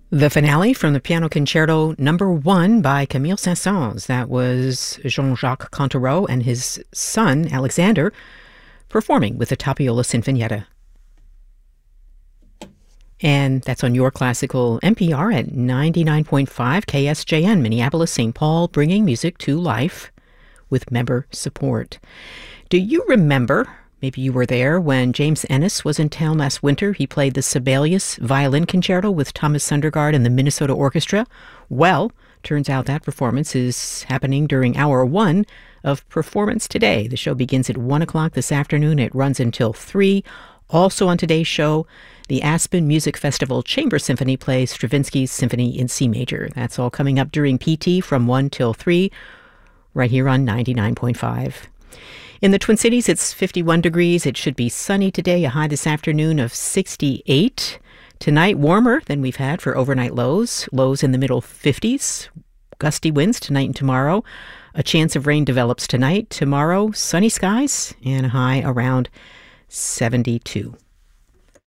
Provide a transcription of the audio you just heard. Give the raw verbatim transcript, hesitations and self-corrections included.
The finale from the Piano Concerto number one by Camille Saint-Saëns. That was Jean-Jacques Cantereau and his son, Alexander, performing with the Tapiola Sinfonietta. And that's on your classical N P R at ninety-nine point five K S J N, Minneapolis, Saint Paul, bringing music to life with member support. Do you remember, maybe you were there, when James Ennis was in town last winter? He played the Sibelius Violin Concerto with Thomas Sundergaard and the Minnesota Orchestra. Well, turns out that performance is happening during hour one of Performance Today. The show begins at one o'clock this afternoon. It runs until three. Also on today's show, the Aspen Music Festival Chamber Symphony plays Stravinsky's Symphony in C Major. That's all coming up during P T from one till three, right here on ninety-nine point five. In the Twin Cities, it's fifty-one degrees. It should be sunny today, a high this afternoon of sixty-eight. Tonight, warmer than we've had for overnight lows. Lows in the middle fifties. Gusty winds tonight and tomorrow. A chance of rain develops tonight. Tomorrow, sunny skies and a high around seventy-two.